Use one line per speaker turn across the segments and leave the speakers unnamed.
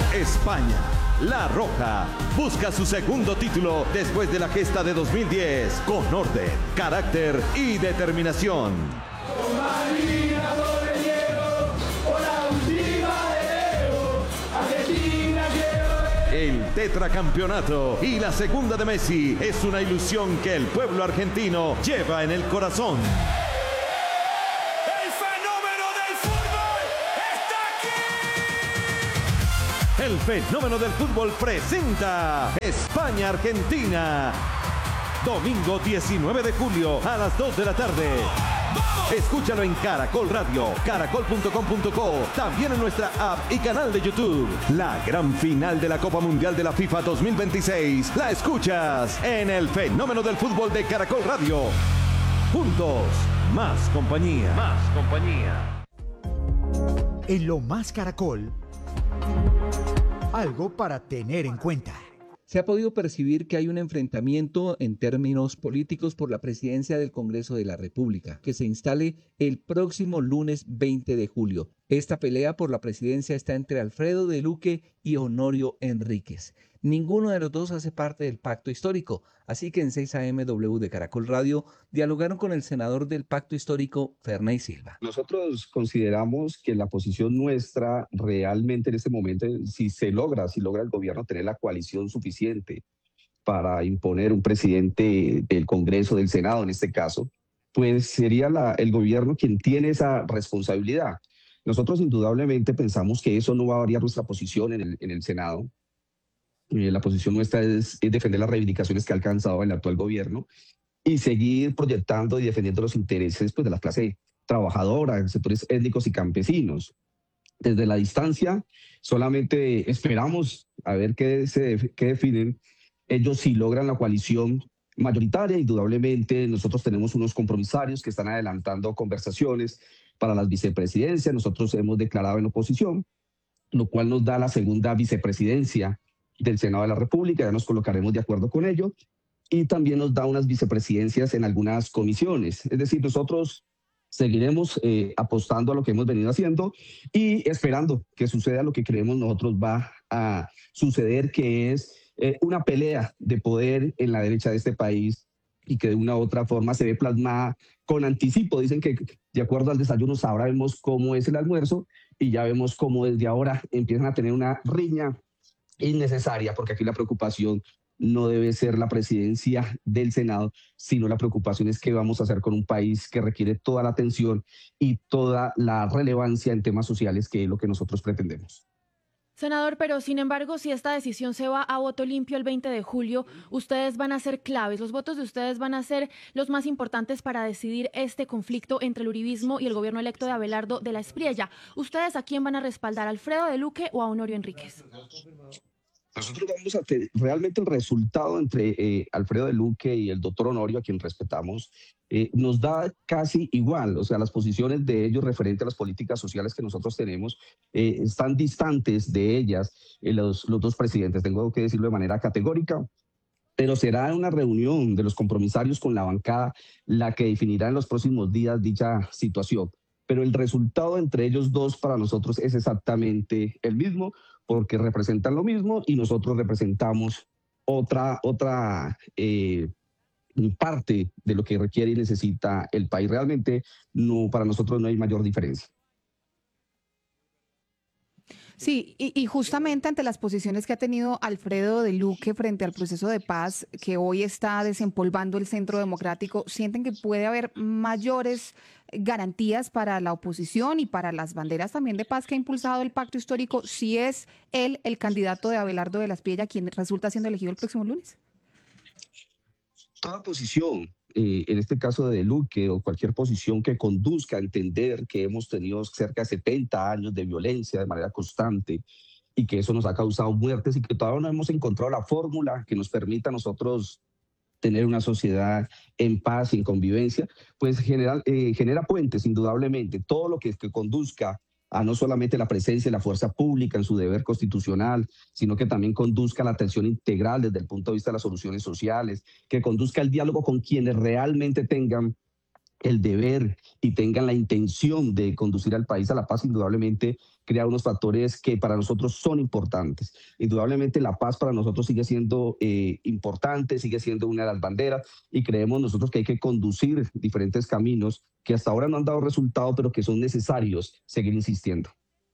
España, La Roja, busca su segundo título después de la gesta de 2010 con orden, carácter y determinación. El tetracampeonato y la segunda de Messi es una ilusión que el pueblo argentino lleva en el corazón.
¡El fenómeno del fútbol está aquí!
El fenómeno del fútbol presenta España-Argentina. Domingo 19 de julio a las 2 de la tarde. Escúchalo en Caracol Radio, caracol.com.co, también en nuestra app y canal de YouTube. La gran final de la Copa Mundial de la FIFA 2026 la escuchas en el fenómeno del fútbol de Caracol Radio. Juntos, más compañía. Más compañía.
En Lo Más Caracol, algo para tener en cuenta.
Se ha podido percibir que hay un enfrentamiento en términos políticos por la presidencia del Congreso de la República, que se instale el próximo lunes 20 de julio. Esta pelea por la presidencia está entre Alfredo de Luque y Honorio Enríquez. Ninguno de los dos hace parte del pacto histórico, así que en 6 AM W de Caracol Radio dialogaron con el senador del pacto histórico, Ferney Silva.
Nosotros consideramos que la posición nuestra realmente en este momento, si logra el gobierno tener la coalición suficiente para imponer un presidente del Congreso, del Senado en este caso, pues sería el gobierno quien tiene esa responsabilidad. Nosotros indudablemente pensamos que eso no va a variar nuestra posición en el Senado. La posición nuestra es defender las reivindicaciones que ha alcanzado el actual gobierno y seguir proyectando y defendiendo los intereses pues, de la clase trabajadora, sectores étnicos y campesinos. Desde la distancia solamente esperamos a ver qué definen ellos si logran la coalición mayoritaria. Indudablemente nosotros tenemos unos compromisarios que están adelantando conversaciones para las vicepresidencias. Nosotros hemos declarado en oposición, lo cual nos da la segunda vicepresidencia del Senado de la República, ya nos colocaremos de acuerdo con ello, y también nos da unas vicepresidencias en algunas comisiones. Es decir, nosotros seguiremos apostando a lo que hemos venido haciendo y esperando que suceda lo que creemos nosotros va a suceder, que es una pelea de poder en la derecha de este país y que de una u otra forma se ve plasmada con anticipo. Dicen que de acuerdo al desayuno ahora vemos cómo es el almuerzo y ya vemos cómo desde ahora empiezan a tener una riña innecesaria, porque aquí la preocupación no debe ser la presidencia del Senado, sino la preocupación es qué vamos a hacer con un país que requiere toda la atención y toda la relevancia en temas sociales, que es lo que nosotros pretendemos.
Senador, pero sin embargo, si esta decisión se va a voto limpio el 20 de julio, ustedes van a ser claves, los votos de ustedes van a ser los más importantes para decidir este conflicto entre el uribismo y el gobierno electo de Abelardo de la Espriella. ¿Ustedes a quién van a respaldar, a Alfredo de Luque o a Honorio Enríquez?
Nosotros vamos a tener realmente el resultado entre Alfredo de Luque y el doctor Honorio, a quien respetamos, nos da casi igual. O sea, las posiciones de ellos referente a las políticas sociales que nosotros tenemos están distantes de ellas los dos presidentes, tengo que decirlo de manera categórica, pero será una reunión de los compromisarios con la bancada la que definirá en los próximos días dicha situación. Pero el resultado entre ellos dos para nosotros es exactamente el mismo, porque representan lo mismo y nosotros representamos otra parte de lo que requiere y necesita el país. Realmente para nosotros no hay mayor diferencia.
Sí, y justamente ante las posiciones que ha tenido Alfredo de Luque frente al proceso de paz que hoy está desempolvando el Centro Democrático, ¿sienten que puede haber mayores garantías para la oposición y para las banderas también de paz que ha impulsado el pacto histórico si es él el candidato de Abelardo de la Espriella quien resulta siendo elegido el próximo lunes?
Toda posición, en este caso de Luque, o cualquier posición que conduzca a entender que hemos tenido cerca de 70 años de violencia de manera constante y que eso nos ha causado muertes y que todavía no hemos encontrado la fórmula que nos permita a nosotros tener una sociedad en paz y en convivencia, pues genera puentes, indudablemente. Todo lo que conduzca a no solamente la presencia de la fuerza pública en su deber constitucional, sino que también conduzca a la atención integral desde el punto de vista de las soluciones sociales, que conduzca al diálogo con quienes realmente tengan el deber y tengan la intención de conducir al país a la paz, indudablemente crea unos factores que para nosotros son importantes. Indudablemente la paz para nosotros sigue siendo importante, sigue siendo una de las banderas, y creemos nosotros que hay que conducir diferentes caminos que hasta ahora no han dado resultado, pero que son necesarios seguir insistiendo.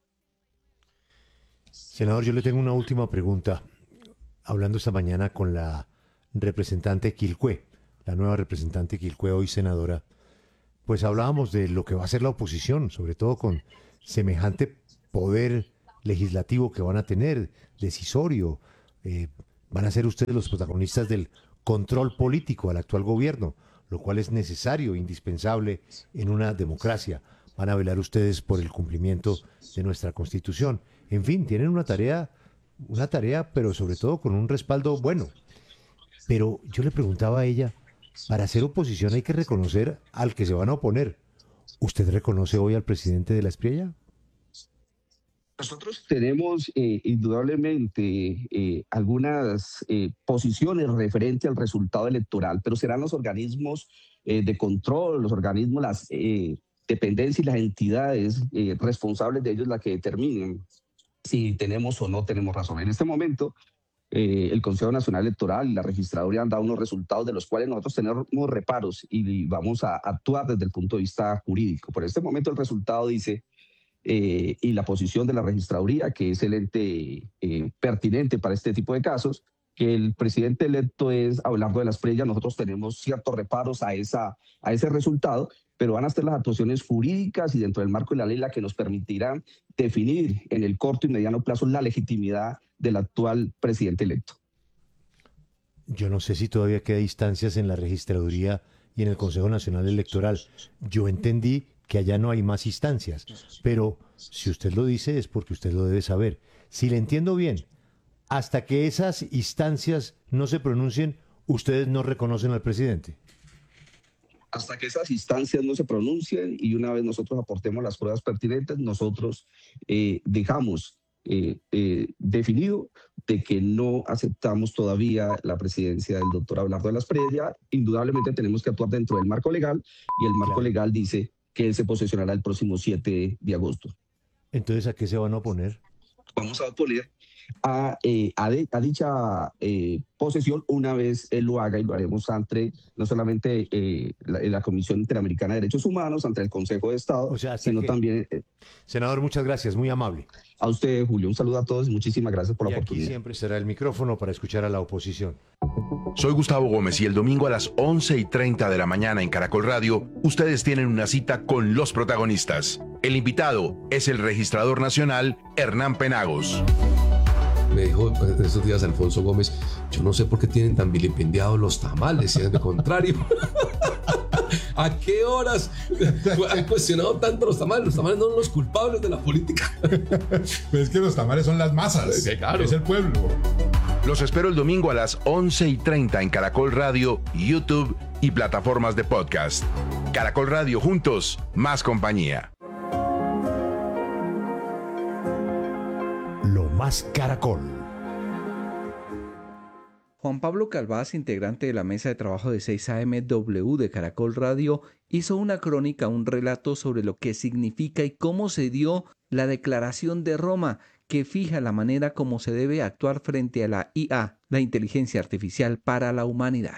Senador, yo le tengo una última pregunta. Hablando esta mañana con la representante Quilcué, la nueva representante Quilcué, hoy senadora, pues hablábamos de lo que va a hacer la oposición, sobre todo con semejante poder legislativo que van a tener, decisorio. Van a ser ustedes los protagonistas del control político al actual gobierno, lo cual es necesario, indispensable en una democracia. Van a velar ustedes por el cumplimiento de nuestra Constitución. En fin, tienen una tarea, pero sobre todo con un respaldo bueno. Pero yo le preguntaba a ella, para hacer oposición hay que reconocer al que se van a oponer. ¿Usted reconoce hoy al presidente de la Espriella?
Nosotros tenemos indudablemente algunas posiciones referentes al resultado electoral, pero serán los organismos de control, los organismos, las dependencias y las entidades responsables de ellos las que determinen si tenemos o no tenemos razón. En este momento, el Consejo Nacional Electoral y la Registraduría han dado unos resultados de los cuales nosotros tenemos reparos y vamos a actuar desde el punto de vista jurídico. Por este momento el resultado dice, y la posición de la Registraduría, que es el ente pertinente para este tipo de casos, que el presidente electo es Abelardo de la Espriella. Nosotros tenemos ciertos reparos a ese resultado, pero van a ser las actuaciones jurídicas y dentro del marco de la ley la que nos permitirán definir en el corto y mediano plazo la legitimidad del actual presidente electo.
Yo no sé si todavía queda instancias en la Registraduría y en el Consejo Nacional Electoral. Yo entendí que allá no hay más instancias, pero si usted lo dice es porque usted lo debe saber. Si le entiendo bien, hasta que esas instancias no se pronuncien, ustedes no reconocen al presidente.
Hasta que esas instancias no se pronuncien y una vez nosotros aportemos las pruebas pertinentes, nosotros dejamos definido de que no aceptamos todavía la presidencia del doctor Abelardo de la Espriella. Indudablemente tenemos que actuar dentro del marco legal y el marco legal dice que él se posesionará el próximo 7 de agosto.
Entonces, ¿a qué se van a oponer?
Vamos a oponer a dicha posesión una vez él lo haga, y lo haremos ante no solamente la Comisión Interamericana de Derechos Humanos, ante el Consejo de Estado, sino también...
Senador, muchas gracias, muy amable.
A usted, Julio, un saludo a todos y muchísimas gracias por la oportunidad.
Aquí siempre será el micrófono para escuchar a la oposición.
Soy Gustavo Gómez y el domingo a las 11:30 de la mañana en Caracol Radio, ustedes tienen una cita con los protagonistas. El invitado es el registrador nacional Hernán Penagos.
Me dijo en estos días Alfonso Gómez, yo no sé por qué tienen tan vilipendiados los tamales, si es de contrario. ¿A qué horas han cuestionado tanto los tamales? Los tamales no son los culpables de la política.
Pues es que los tamales son las masas, sí, claro. Es el pueblo.
Los espero el domingo a las 11:30 en Caracol Radio, YouTube y plataformas de podcast. Caracol Radio, juntos, más compañía.
Lo más Caracol.
Juan Pablo Calvás, integrante de la mesa de trabajo de 6AMW de Caracol Radio, hizo una crónica, un relato sobre lo que significa y cómo se dio la Declaración de Roma, que fija la manera como se debe actuar frente a la IA, la inteligencia artificial para la humanidad.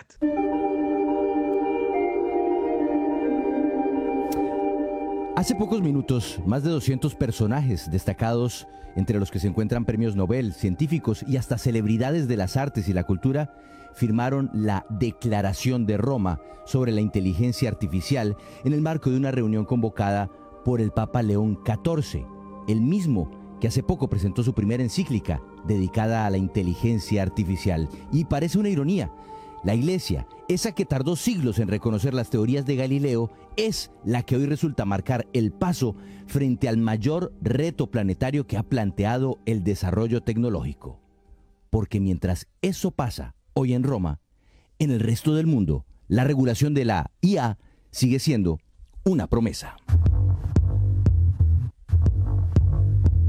Hace pocos minutos, más de 200 personajes destacados, entre los que se encuentran premios Nobel, científicos y hasta celebridades de las artes y la cultura, firmaron la Declaración de Roma sobre la inteligencia artificial en el marco de una reunión convocada por el Papa León XIV, el mismo que hace poco presentó su primera encíclica dedicada a la inteligencia artificial. Y parece una ironía, la Iglesia, esa que tardó siglos en reconocer las teorías de Galileo, es la que hoy resulta marcar el paso frente al mayor reto planetario que ha planteado el desarrollo tecnológico. Porque mientras eso pasa hoy en Roma, en el resto del mundo, la regulación de la IA sigue siendo una promesa.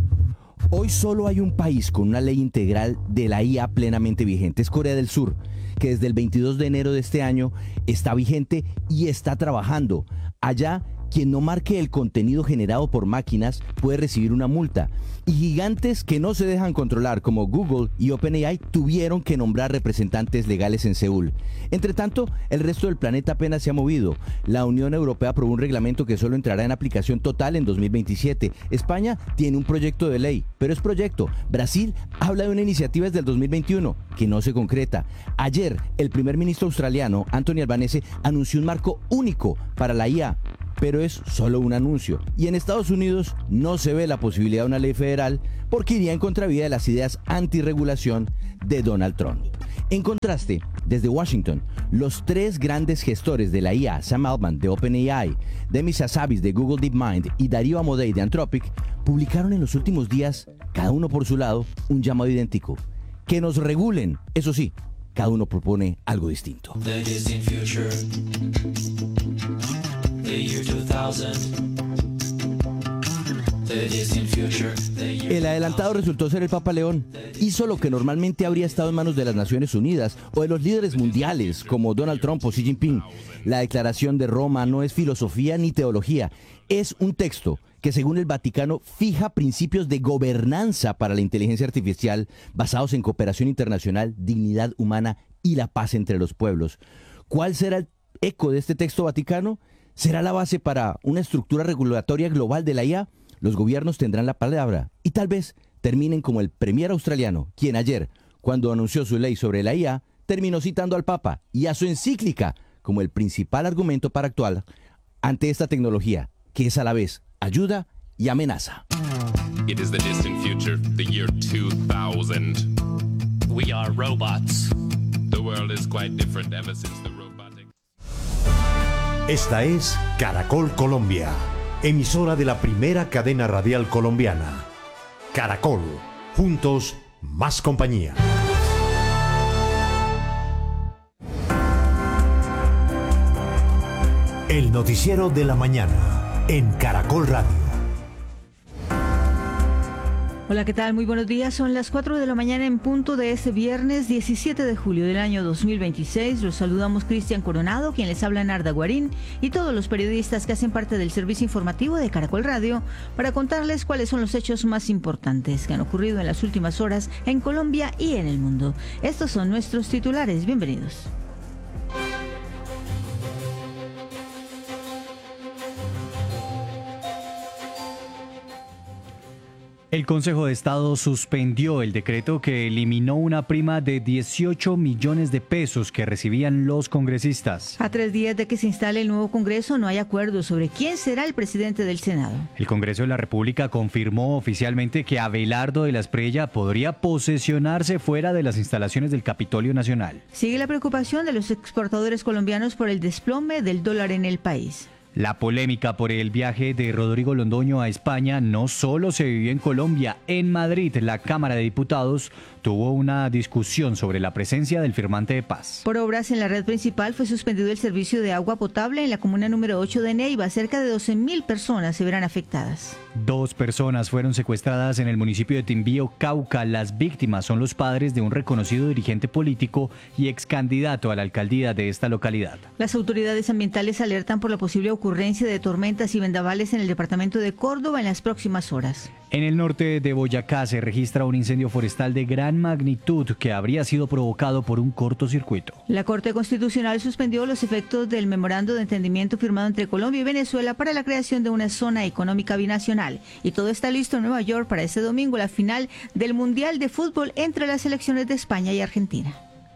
Hoy solo hay un país con una ley integral de la IA plenamente vigente, es Corea del Sur, que desde el 22 de enero de este año está vigente y está trabajando. Allá, quien no marque el contenido generado por máquinas puede recibir una multa. Y gigantes que no se dejan controlar, como Google y OpenAI, tuvieron que nombrar representantes legales en Seúl. Entre tanto, el resto del planeta apenas se ha movido. La Unión Europea aprobó un reglamento que solo entrará en aplicación total en 2027. España tiene un proyecto de ley, pero es proyecto. Brasil habla de una iniciativa desde el 2021 que no se concreta. Ayer, el primer ministro australiano, Anthony Albanese, anunció un marco único para la IA, pero es solo un anuncio. Y en Estados Unidos no se ve la posibilidad de una ley federal porque iría en contravía de las ideas antirregulación de Donald Trump. En contraste, desde Washington, los tres grandes gestores de la IA, Sam Altman de OpenAI, Demis Hassabis de Google DeepMind y Darío Amodei de Anthropic, publicaron en los últimos días, cada uno por su lado, un llamado idéntico. Que nos regulen, eso sí, cada uno propone algo distinto. El adelantado resultó ser el Papa León. Hizo lo que normalmente habría estado en manos de las Naciones Unidas o de los líderes mundiales como Donald Trump o Xi Jinping. La Declaración de Roma no es filosofía ni teología, es un texto que, según el Vaticano, fija principios de gobernanza para la inteligencia artificial basados en cooperación internacional, dignidad humana y la paz entre los pueblos. ¿Cuál será el eco de este texto vaticano? ¿Será la base para una estructura regulatoria global de la IA? Los gobiernos tendrán la palabra y tal vez terminen como el premier australiano, quien ayer, cuando anunció su ley sobre la IA, terminó citando al Papa y a su encíclica como el principal argumento para actuar ante esta tecnología, que es a la vez ayuda y amenaza.
It is the distant future, the year 2000. We are robots. The world is quite different ever since the robotic.
Esta es Caracol Colombia, emisora de la primera cadena radial colombiana. Caracol, juntos más compañía. El noticiero de la mañana en Caracol Radio.
Hola, ¿qué tal? Muy buenos días. Son las 4 de la mañana en punto de este viernes 17 de julio del año 2026. Los saludamos Cristian Coronado, quien les habla Narda Guarín, y todos los periodistas que hacen parte del servicio informativo de Caracol Radio para contarles cuáles son los hechos más importantes que han ocurrido en las últimas horas en Colombia y en el mundo. Estos son nuestros titulares. Bienvenidos.
El Consejo de Estado suspendió el decreto que eliminó una prima de 18 millones de pesos que recibían los congresistas.
A 3 días de que se instale el nuevo Congreso, no hay acuerdo sobre quién será el presidente del Senado.
El Congreso de la República confirmó oficialmente que Abelardo de la Espriella podría posesionarse fuera de las instalaciones del Capitolio Nacional.
Sigue la preocupación de los exportadores colombianos por el desplome del dólar en el país.
La polémica por el viaje de Rodrigo Londoño a España no solo se vivió en Colombia. En Madrid, la Cámara de Diputados tuvo una discusión sobre la presencia del firmante de paz.
Por obras en la red principal fue suspendido el servicio de agua potable en la comuna número 8 de Neiva. Cerca de 12.000 personas se verán afectadas.
2 personas fueron secuestradas en el municipio de Timbío, Cauca. Las víctimas son los padres de un reconocido dirigente político y ex candidato a la alcaldía de esta localidad.
Las autoridades ambientales alertan por la posible ocurrencia de tormentas y vendavales en el departamento de Córdoba en las próximas horas.
En el norte de Boyacá se registra un incendio forestal de gran magnitud que habría sido provocado por un cortocircuito.
La Corte Constitucional suspendió los efectos del memorando de entendimiento firmado entre Colombia y Venezuela para la creación de una zona económica binacional. Y todo está listo en Nueva York para este domingo, la final del Mundial de Fútbol entre las selecciones de España y Argentina.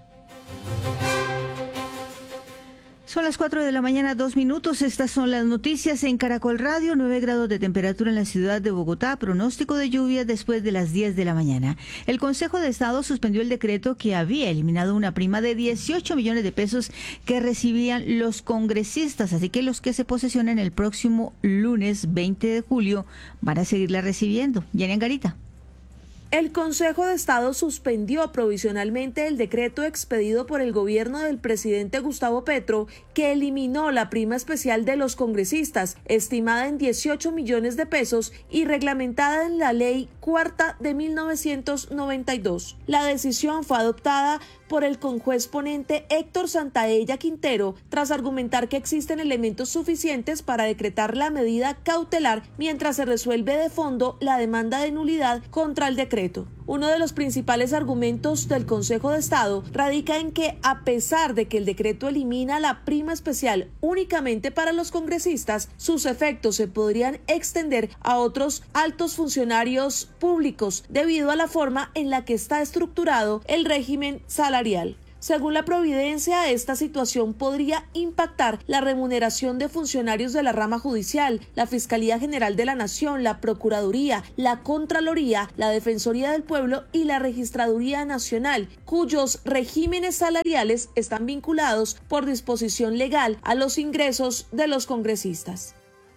Son las 4 de la mañana, 2 minutos. Estas son las noticias en Caracol Radio. 9 grados de temperatura en la ciudad de Bogotá. Pronóstico de lluvia después de las 10 de la mañana. El Consejo de Estado suspendió el decreto que había eliminado una prima de 18 millones de pesos que recibían los congresistas. Así que los que se posesionen el próximo lunes 20 de julio van a seguirla recibiendo. Jenny Angarita.
El Consejo de Estado suspendió provisionalmente el decreto expedido por el gobierno del presidente Gustavo Petro que eliminó la prima especial de los congresistas, estimada en 18 millones de pesos y reglamentada en la Ley Cuarta de 1992. La decisión fue adoptada por el conjuez ponente Héctor Santaella Quintero, tras argumentar que existen elementos suficientes para decretar la medida cautelar mientras se resuelve de fondo la demanda de nulidad contra el decreto. Uno de los principales argumentos del Consejo de Estado radica en que, a pesar de que el decreto elimina la prima especial únicamente para los congresistas, sus efectos se podrían extender a otros altos funcionarios públicos debido a la forma en la que está estructurado el régimen salarial. Según la Providencia, esta situación podría impactar la remuneración de funcionarios de la rama judicial, la Fiscalía General de la Nación, la Procuraduría, la Contraloría, la Defensoría del Pueblo y la Registraduría Nacional, cuyos regímenes salariales están vinculados por disposición legal a los ingresos de los congresistas.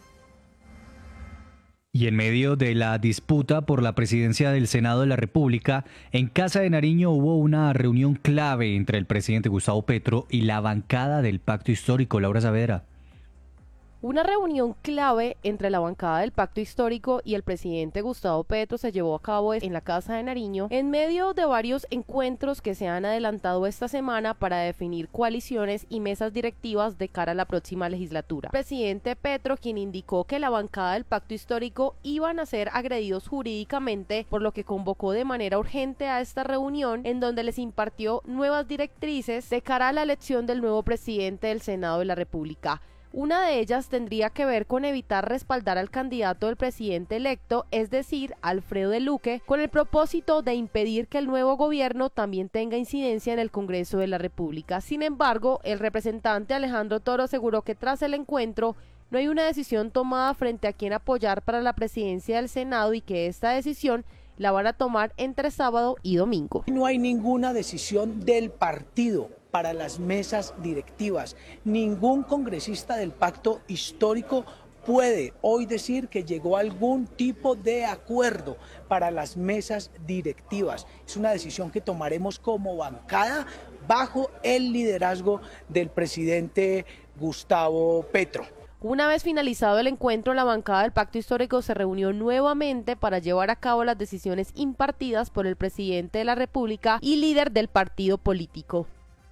Y en medio de la disputa por la presidencia del Senado de la República, en Casa de Nariño hubo una reunión clave entre el presidente Gustavo Petro y la bancada del Pacto Histórico. Laura Saavedra.
Una reunión clave entre la bancada del Pacto Histórico y el presidente Gustavo Petro se llevó a cabo en la Casa de Nariño en medio de varios encuentros que se han adelantado esta semana para definir coaliciones y mesas directivas de cara a la próxima legislatura. El presidente Petro, quien indicó que la bancada del Pacto Histórico iban a ser agredidos jurídicamente, por lo que convocó de manera urgente a esta reunión en donde les impartió nuevas directrices de cara a la elección del nuevo presidente del Senado de la República. Una de ellas tendría que ver con evitar respaldar al candidato del presidente electo, es decir, Alfredo de Luque, con el propósito de impedir que el nuevo gobierno también tenga incidencia en el Congreso de la República. Sin embargo, el representante Alejandro Toro aseguró que tras el encuentro no hay una decisión tomada frente a quién apoyar para la presidencia del Senado y que esta decisión la van a tomar entre sábado y domingo.
No hay ninguna decisión del partido para las mesas directivas. Ningún congresista del Pacto Histórico puede hoy decir que llegó a algún tipo de acuerdo para las mesas directivas. Es una decisión que tomaremos como bancada bajo el liderazgo del presidente Gustavo Petro.
Una vez finalizado el encuentro, la bancada del Pacto Histórico se reunió nuevamente para llevar a cabo las decisiones impartidas por el presidente de la República y líder del partido político.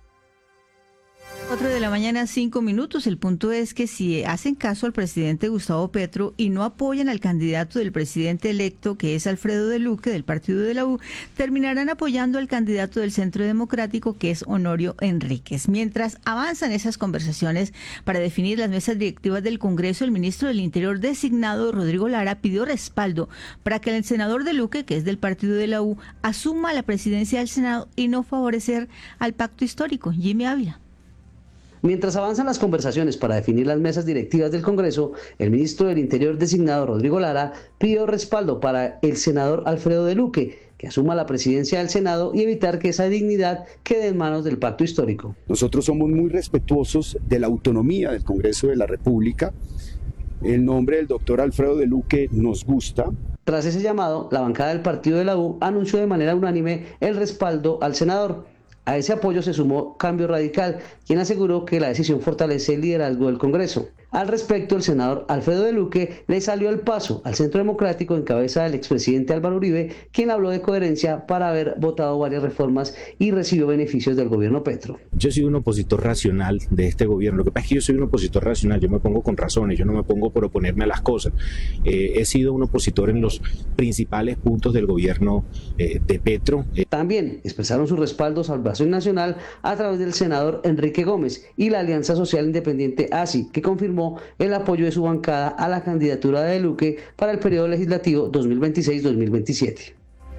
4 de la mañana, 5 minutos. El punto es que si hacen caso al presidente Gustavo Petro y no apoyan al candidato del presidente electo, que es Alfredo de Luque, del partido de la U, terminarán apoyando al candidato del Centro Democrático, que es Honorio Enríquez. Mientras avanzan esas conversaciones para definir las mesas directivas del Congreso, el ministro del Interior designado, Rodrigo Lara, pidió respaldo para que el senador de Luque, que es del partido de la U, asuma la presidencia del Senado y no favorecer al Pacto Histórico. Jimmy Ávila.
Mientras avanzan las conversaciones para definir las mesas directivas del Congreso, el ministro del Interior designado, Rodrigo Lara, pidió respaldo para el senador Alfredo de Luque, que asuma la presidencia del Senado y evitar que esa dignidad quede en manos del Pacto Histórico.
Nosotros somos muy respetuosos de la autonomía del Congreso de la República. El nombre del doctor Alfredo de Luque nos gusta.
Tras ese llamado, la bancada del partido de la U anunció de manera unánime el respaldo al senador. A ese apoyo se sumó Cambio Radical, quien aseguró que la decisión fortalece el liderazgo del Congreso. Al respecto, el senador Alfredo de Luque le salió al paso al Centro Democrático en cabeza del expresidente Álvaro Uribe, quien habló de coherencia para haber votado varias reformas y recibió beneficios del gobierno Petro.
Yo soy un opositor racional de este gobierno. Lo que pasa es que yo soy un opositor racional, yo me pongo con razones, yo no me pongo por oponerme a las cosas. He sido un opositor en los principales puntos del gobierno de Petro.
También expresaron su respaldo a Salvación Nacional a través del senador Enrique Gómez y la Alianza Social Independiente ASI, que confirmó el apoyo de su bancada a la candidatura de Luque para el periodo legislativo 2026-2027.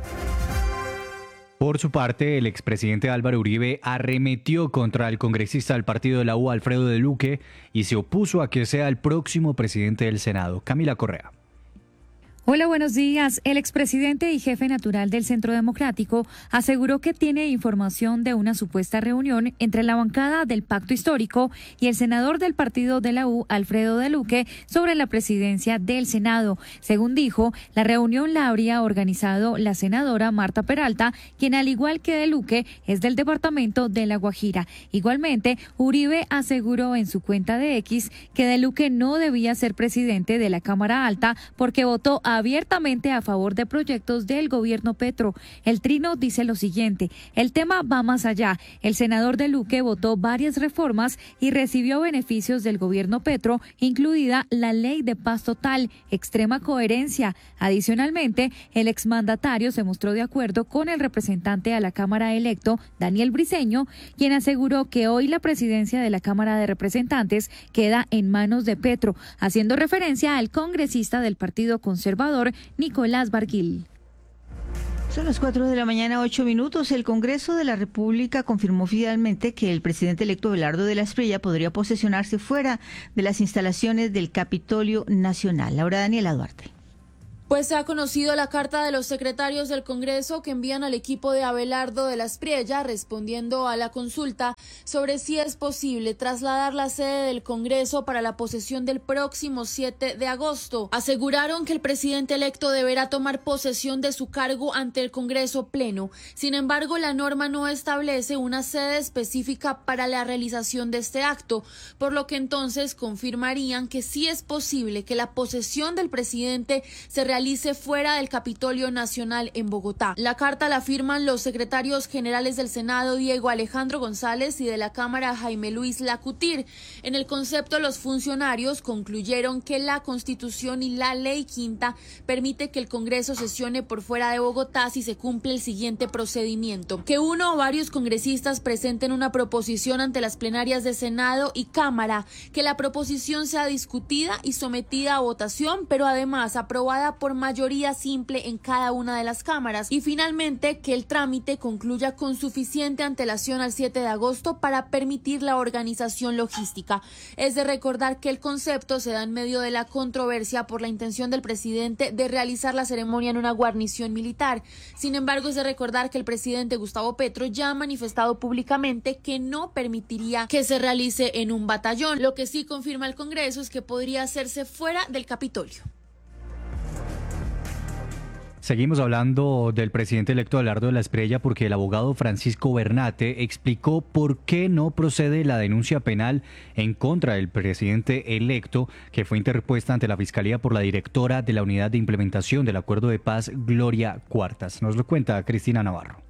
Por su parte, el expresidente Álvaro Uribe arremetió contra el congresista del partido de la U, Alfredo de Luque, y se opuso a que sea el próximo presidente del Senado. Camila Correa.
Hola, buenos días. El expresidente y jefe natural del Centro Democrático aseguró que tiene información de una supuesta reunión entre la bancada del Pacto Histórico y el senador del partido de la U, Alfredo de Luque, sobre la presidencia del Senado. Según dijo, la reunión la habría organizado la senadora Marta Peralta, quien al igual que de Luque es del departamento de La Guajira. Igualmente, Uribe aseguró en su cuenta de X que de Luque no debía ser presidente de la Cámara Alta porque votó abiertamente a favor de proyectos del gobierno Petro. El Trino dice lo siguiente: el tema va más allá. El senador de Luque votó varias reformas y recibió beneficios del gobierno Petro, incluida la ley de paz total, extrema coherencia. Adicionalmente, el exmandatario se mostró de acuerdo con el representante a la Cámara electo, Daniel Briceño, quien aseguró que hoy la presidencia de la Cámara de Representantes queda en manos de Petro, haciendo referencia al congresista del Partido Conservador, Nicolás Barquil.
Son las 4 de la mañana, 8 minutos. El Congreso de la República confirmó finalmente que el presidente electo Abelardo de la Espriella podría posesionarse fuera de las instalaciones del Capitolio Nacional. Laura Daniela Duarte.
Pues se ha conocido la carta de los secretarios del Congreso que envían al equipo de Abelardo de la Espriella respondiendo a la consulta sobre si es posible trasladar la sede del Congreso para la posesión del próximo 7 de agosto. Aseguraron que el presidente electo deberá tomar posesión de su cargo ante el Congreso Pleno. Sin embargo, la norma no establece una sede específica para la realización de este acto, por lo que entonces confirmarían que sí es posible que la posesión del presidente se realice fuera del Capitolio Nacional en Bogotá. La carta la firman los secretarios generales del Senado, Diego Alejandro González, y de la Cámara, Jaime Luis Lacutir. En el concepto, los funcionarios concluyeron que la Constitución y la Ley Quinta permite que el Congreso sesione por fuera de Bogotá si se cumple el siguiente procedimiento: que uno o varios congresistas presenten una proposición ante las plenarias de Senado y Cámara, que la proposición sea discutida y sometida a votación, pero además aprobada por mayoría simple en cada una de las cámaras, y finalmente que el trámite concluya con suficiente antelación al 7 de agosto para permitir la organización logística. Es de recordar que el concepto se da en medio de la controversia por la intención del presidente de realizar la ceremonia en una guarnición militar. Sin embargo, es de recordar que el presidente Gustavo Petro ya ha manifestado públicamente que no permitiría que se realice en un batallón. Lo que sí confirma el Congreso es que podría hacerse fuera del Capitolio.
Seguimos hablando del presidente electo Abelardo de la Espriella porque el abogado Francisco Bernate explicó por qué no procede la denuncia penal en contra del presidente electo que fue interpuesta ante la Fiscalía por la directora de la Unidad de Implementación del Acuerdo de Paz, Gloria Cuartas. Nos lo cuenta Cristina Navarro.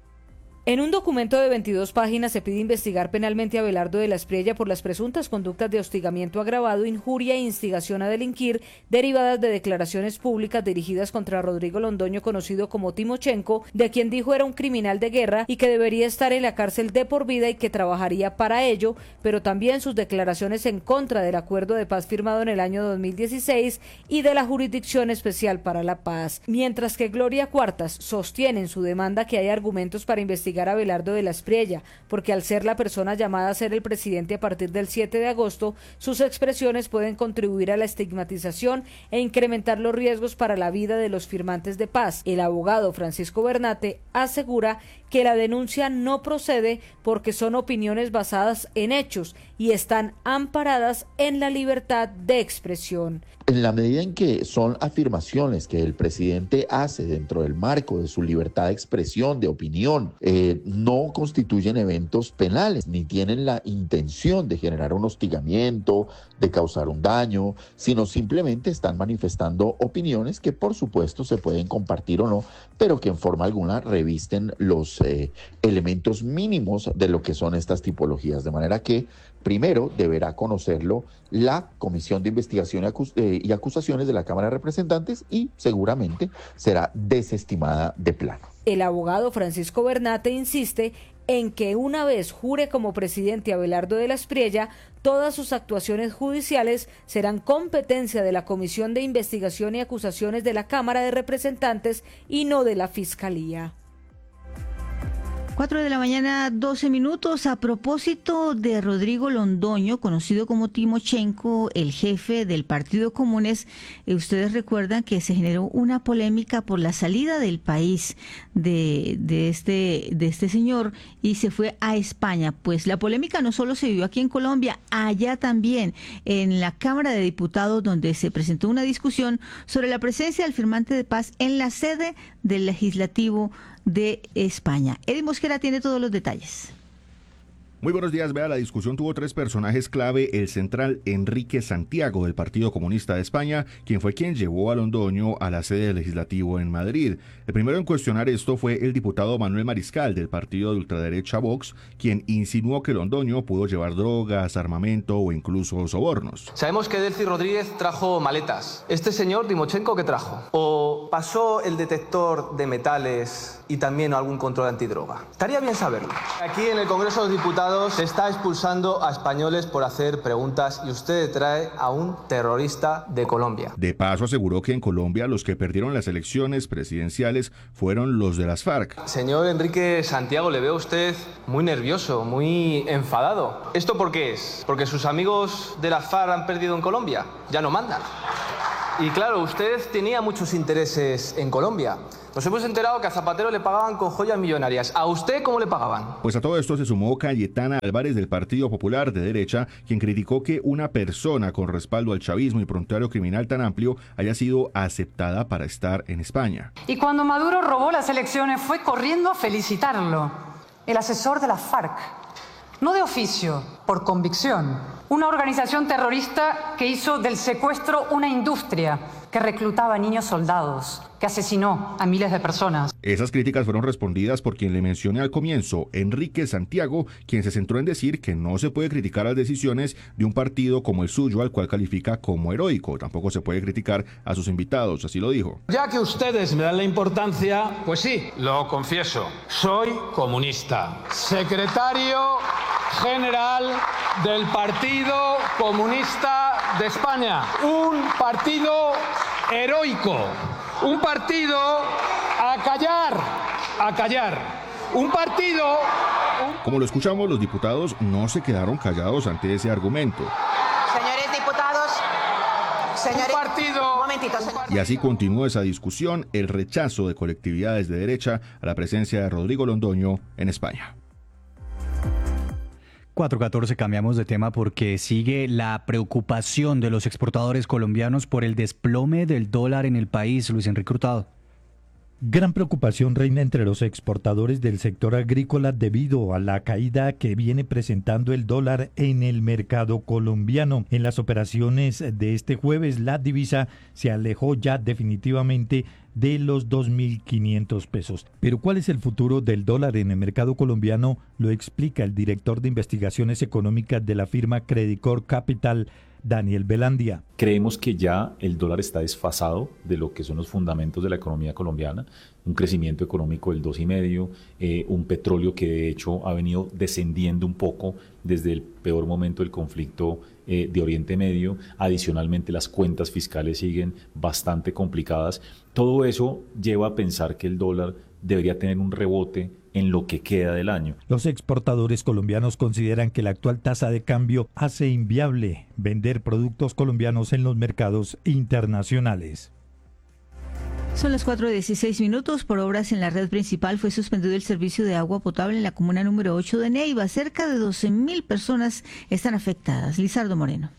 En un documento de 22 páginas se pide investigar penalmente a Abelardo de la Espriella por las presuntas conductas de hostigamiento agravado, injuria e instigación a delinquir derivadas de declaraciones públicas dirigidas contra Rodrigo Londoño, conocido como Timochenko, de quien dijo era un criminal de guerra y que debería estar en la cárcel de por vida y que trabajaría para ello, pero también sus declaraciones en contra del acuerdo de paz firmado en el año 2016 y de la Jurisdicción Especial para la Paz. Mientras que Gloria Cuartas sostiene en su demanda que hay argumentos para investigar a Abelardo de la Espriella, porque al ser la persona llamada a ser el presidente a partir del 7 de agosto, sus expresiones pueden contribuir a la estigmatización e incrementar los riesgos para la vida de los firmantes de paz. El abogado Francisco Bernate asegura que la denuncia no procede porque son opiniones basadas en hechos y están amparadas en la libertad de expresión.
En la medida en que son afirmaciones que el presidente hace dentro del marco de su libertad de expresión, de opinión, no constituyen eventos penales, ni tienen la intención de generar un hostigamiento, de causar un daño, sino simplemente están manifestando opiniones que por supuesto se pueden compartir o no, pero que en forma alguna revisten los elementos mínimos de lo que son estas tipologías, de manera que primero deberá conocerlo la Comisión de Investigación y Acusaciones de la Cámara de Representantes y seguramente será desestimada de plano.
El abogado Francisco Bernate insiste en que una vez jure como presidente Abelardo de la Espriella, todas sus actuaciones judiciales serán competencia de la Comisión de Investigación y Acusaciones de la Cámara de Representantes y no de la Fiscalía.
4 de la mañana, 12 minutos. A propósito de Rodrigo Londoño, conocido como Timochenko, el jefe del Partido Comunes, ustedes recuerdan que se generó una polémica por la salida del país de este señor y se fue a España. Pues la polémica no solo se vivió aquí en Colombia, allá también, en la Cámara de Diputados, donde se presentó una discusión sobre la presencia del firmante de paz en la sede del Legislativo de España. Eddie Mosquera tiene todos los detalles.
Muy buenos días. Vea, la discusión tuvo tres personajes clave: el central Enrique Santiago del Partido Comunista de España, quien fue quien llevó a Londoño a la sede del Legislativo en Madrid. El primero en cuestionar esto fue el diputado Manuel Mariscal del partido de ultraderecha Vox, quien insinuó que Londoño pudo llevar drogas, armamento o incluso sobornos.
Sabemos que Delcy Rodríguez trajo maletas. ¿Este señor Timochenko qué trajo? ¿O pasó el detector de metales y también algún control antidroga? Estaría bien saberlo. Aquí en el Congreso de los Diputados se está expulsando a españoles por hacer preguntas y usted trae a un terrorista de Colombia.
De paso, aseguró que en Colombia los que perdieron las elecciones presidenciales fueron los de las FARC.
Señor Enrique Santiago, le veo a usted muy nervioso, muy enfadado. ¿Esto por qué es? ¿Porque sus amigos de las FARC han perdido en Colombia? Ya no mandan. Y claro, usted tenía muchos intereses en Colombia. Nos hemos enterado que a Zapatero le pagaban con joyas millonarias. ¿A usted cómo le pagaban?
Pues a todo esto se sumó Cayetana Álvarez del Partido Popular de Derecha, quien criticó que una persona con respaldo al chavismo y prontuario criminal tan amplio haya sido aceptada para estar en España.
Y cuando Maduro robó las elecciones fue corriendo a felicitarlo. El asesor de la FARC. No de oficio, por convicción. Una organización terrorista que hizo del secuestro una industria, que reclutaba niños soldados, que asesinó a miles de personas.
Esas críticas fueron respondidas por quien le mencioné al comienzo, Enrique Santiago, quien se centró en decir que no se puede criticar las decisiones de un partido como el suyo, al cual califica como heroico. Tampoco se puede criticar a sus invitados, así lo dijo.
Ya que ustedes me dan la importancia, pues sí, lo confieso, soy comunista. Secretario general del Partido Comunista de España. Un partido heroico. Un partido a callar. Un partido...
Como lo escuchamos, los diputados no se quedaron callados ante ese argumento.
Señores diputados,
un partido...
Un momentito, señor.
Y así continuó esa discusión, el rechazo de colectividades de derecha a la presencia de Rodrigo Londoño en España.
4:14, cambiamos de tema porque sigue la preocupación de los exportadores colombianos por el desplome del dólar en el país. Luis Enrique Hurtado.
Gran preocupación reina entre los exportadores del sector agrícola debido a la caída que viene presentando el dólar en el mercado colombiano. En las operaciones de este jueves, la divisa se alejó ya definitivamente de los 2.500 pesos. Pero ¿cuál es el futuro del dólar en el mercado colombiano? Lo explica el director de investigaciones económicas de la firma Credicor Capital, Daniel Velandia.
Creemos que ya el dólar está desfasado de lo que son los fundamentos de la economía colombiana, un crecimiento económico del 2,5%, un petróleo que de hecho ha venido descendiendo un poco desde el peor momento del conflicto de Oriente Medio. Adicionalmente, las cuentas fiscales siguen bastante complicadas. Todo eso lleva a pensar que el dólar debería tener un rebote en lo que queda del año.
Los exportadores colombianos consideran que la actual tasa de cambio hace inviable vender productos colombianos en los mercados internacionales.
Son las 4:16 minutos. Por obras en la red principal fue suspendido el servicio de agua potable en la comuna número 8 de Neiva. Cerca de 12.000 personas están afectadas. Lizardo Moreno.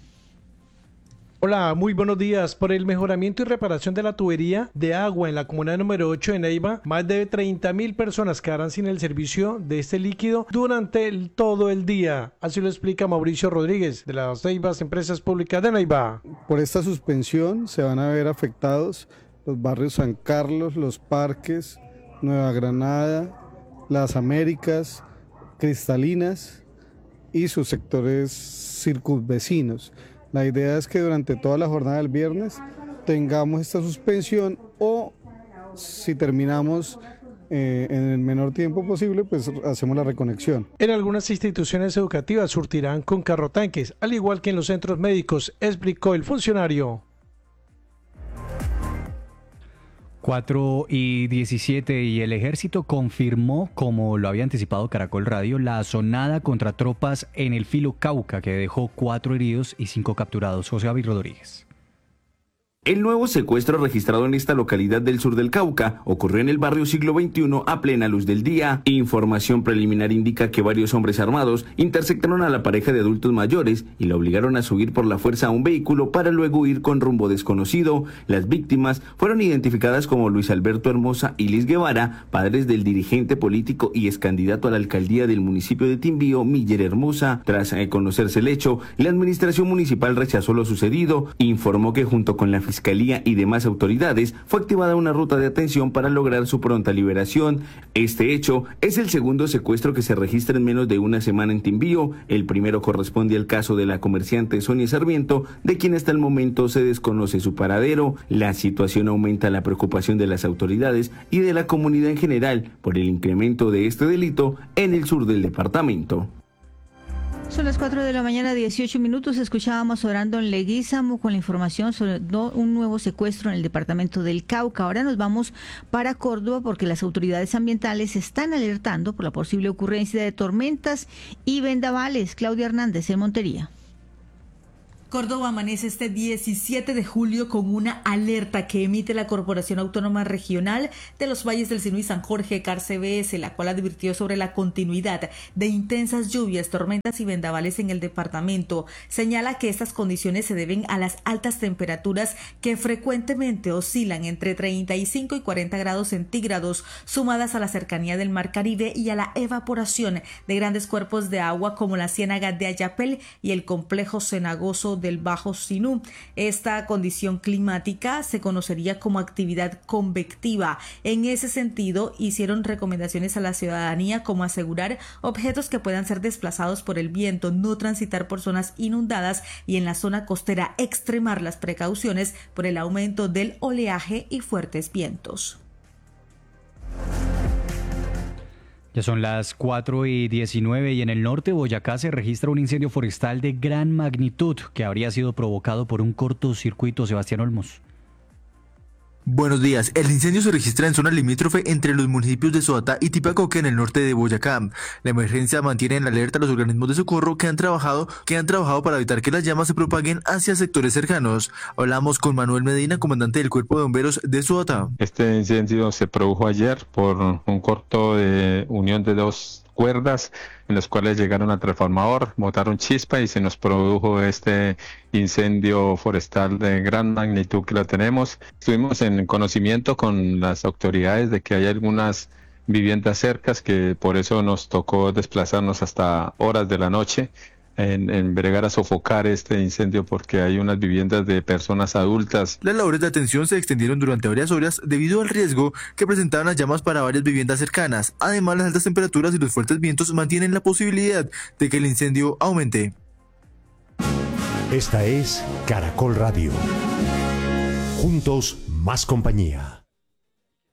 Hola, muy buenos días. Por el mejoramiento y reparación de la tubería de agua en la comuna número 8 de Neiva, más de 30.000 personas quedarán sin el servicio de este líquido durante todo el día. Así lo explica Mauricio Rodríguez, de las Neivas Empresas Públicas de Neiva.
Por esta suspensión se van a ver afectados los barrios San Carlos, Los Parques, Nueva Granada, Las Américas, Cristalinas y sus sectores circunvecinos. La idea es que durante toda la jornada del viernes tengamos esta suspensión o si terminamos en el menor tiempo posible, pues hacemos la reconexión.
En algunas instituciones educativas surtirán con carrotanques, al igual que en los centros médicos, explicó el funcionario.
4:17 y el ejército confirmó, como lo había anticipado Caracol Radio, la asonada contra tropas en el Filo Cauca, que dejó 4 heridos y 5 capturados. José David Rodríguez.
El nuevo secuestro registrado en esta localidad del sur del Cauca ocurrió en el barrio Siglo XXI a plena luz del día. Información preliminar indica que varios hombres armados interceptaron a la pareja de adultos mayores y la obligaron a subir por la fuerza a un vehículo para luego ir con rumbo desconocido. Las víctimas fueron identificadas como Luis Alberto Hermosa y Liz Guevara, padres del dirigente político y excandidato a la alcaldía del municipio de Timbío, Miller Hermosa. Tras conocerse el hecho, la administración municipal rechazó lo sucedido. Informó que junto con la Fiscalía y demás autoridades fue activada una ruta de atención para lograr su pronta liberación. Este hecho es el segundo secuestro que se registra en menos de una semana en Timbío. El primero corresponde al caso de la comerciante Sonia Sarmiento, de quien hasta el momento se desconoce su paradero. La situación aumenta la preocupación de las autoridades y de la comunidad en general por el incremento de este delito en el sur del departamento.
Son las 4 de la mañana, 18 minutos. Escuchábamos a Brandon Leguízamo con la información sobre un nuevo secuestro en el departamento del Cauca. Ahora nos vamos para Córdoba porque las autoridades ambientales están alertando por la posible ocurrencia de tormentas y vendavales. Claudia Hernández en Montería.
Córdoba amanece este 17 de julio con una alerta que emite la Corporación Autónoma Regional de los Valles del Sinú y San Jorge, CARCBS, la cual advirtió sobre la continuidad de intensas lluvias, tormentas y vendavales en el departamento. Señala que estas condiciones se deben a las altas temperaturas que frecuentemente oscilan entre 35 y 40 grados centígrados, sumadas a la cercanía del Mar Caribe y a la evaporación de grandes cuerpos de agua como la Ciénaga de Ayapel y el complejo cenagoso del Bajo Sinú. Esta condición climática se conocería como actividad convectiva. En ese sentido, hicieron recomendaciones a la ciudadanía como asegurar objetos que puedan ser desplazados por el viento, no transitar por zonas inundadas y en la zona costera extremar las precauciones por el aumento del oleaje y fuertes vientos.
Ya son las 4:19 y en el norte de Boyacá se registra un incendio forestal de gran magnitud que habría sido provocado por un cortocircuito. Sebastián Olmos.
Buenos días. El incendio se registra en zona limítrofe entre los municipios de Soatá y Tipacoque en el norte de Boyacá. La emergencia mantiene en alerta a los organismos de socorro que han trabajado para evitar que las llamas se propaguen hacia sectores cercanos. Hablamos con Manuel Medina, comandante del Cuerpo de Bomberos de Soatá.
Este incendio se produjo ayer por un corto de unión de dos cuerdas en los cuales llegaron al transformador, botaron chispa y se nos produjo este incendio forestal de gran magnitud que lo tenemos. Estuvimos en conocimiento con las autoridades de que hay algunas viviendas cercas que por eso nos tocó desplazarnos hasta horas de la noche en bregar a sofocar este incendio porque hay unas viviendas de personas adultas.
Las labores de atención se extendieron durante varias horas debido al riesgo que presentaban las llamas para varias viviendas cercanas. Además, las altas temperaturas y los fuertes vientos mantienen la posibilidad de que el incendio aumente.
Esta es Caracol Radio. Juntos, más compañía.